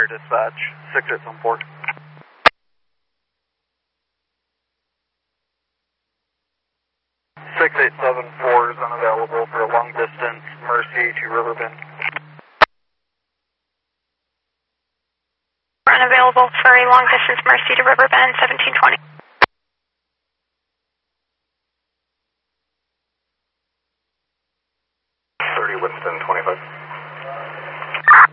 Fire Dispatch, 6874. 6874 is unavailable for a long distance, Mercy to Riverbend. Unavailable for a long distance, Mercy to Riverbend, 1720. 30 Winston, 25.